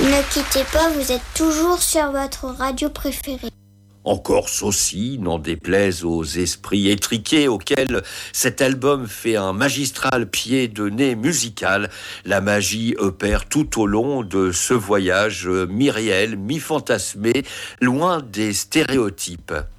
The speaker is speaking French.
Ne quittez pas, vous êtes toujours sur votre radio préférée. En Corse aussi, n'en déplaise aux esprits étriqués auxquels cet album fait un magistral pied de nez musical. La magie opère tout au long de ce voyage mi-réel, mi-fantasmé, loin des stéréotypes.